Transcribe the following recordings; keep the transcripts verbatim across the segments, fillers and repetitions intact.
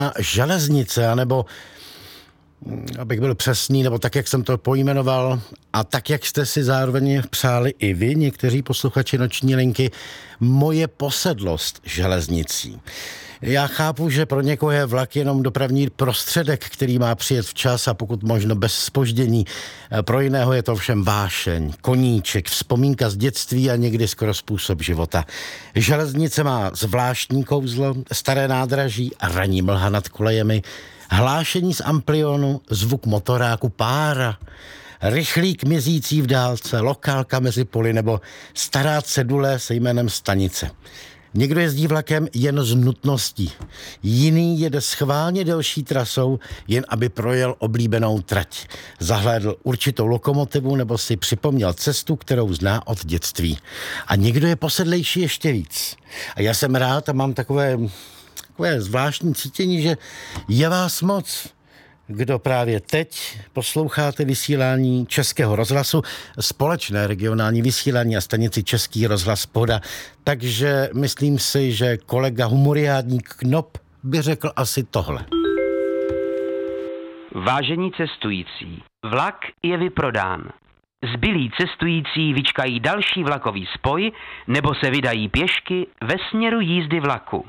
železnice, anebo abych byl přesný, nebo tak, jak jsem to pojmenoval, a tak, jak jste si zároveň přáli i vy, někteří posluchači Noční linky, moje posedlost železnicí. Já chápu, že pro někoho je vlak jenom dopravní prostředek, který má přijet včas a pokud možno bez zpoždění. Pro jiného je to všem vášeň, koníček, vzpomínka z dětství a někdy skoro způsob života. Železnice má zvláštní kouzlo, staré nádraží a ranní mlha nad kolejemi, hlášení z amplionu, zvuk motoráku, pára, rychlík mizící v dálce, lokálka mezi poli nebo stará cedule se jménem stanice. Někdo jezdí vlakem jen z nutností, jiný jede schválně delší trasou, jen aby projel oblíbenou trať. Zahlédl určitou lokomotivu nebo si připomněl cestu, kterou zná od dětství. A někdo je posedlejší ještě víc. A já jsem rád a mám takové, takové zvláštní cítění, že je vás moc, kdo právě teď posloucháte vysílání Českého rozhlasu, společné regionální vysílání a stanici Český rozhlas Pohoda. Takže myslím si, že kolega humoriádník Knop by řekl asi tohle. Vážení cestující, vlak je vyprodán. Zbylí cestující vyčkají další vlakový spoj nebo se vydají pěšky ve směru jízdy vlaku.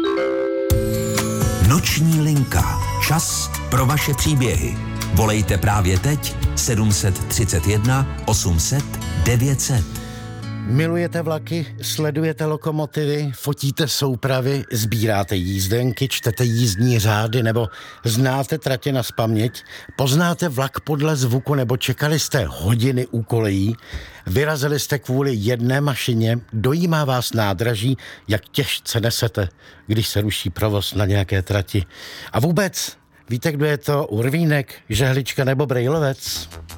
Noční linka. Čas pro vaše příběhy. Volejte právě teď sedm set třicet jedna osm set devět set. Milujete vlaky, sledujete lokomotivy, fotíte soupravy, sbíráte jízdenky, čtete jízdní řády nebo znáte tratě nazpaměť, poznáte vlak podle zvuku nebo čekali jste hodiny u kolejí, vyrazili jste kvůli jedné mašině, dojímá vás nádraží, jak těžce nesete, když se ruší provoz na nějaké trati. A vůbec, víte, kdo je to Urvínek, Žehlička nebo Brejlovec?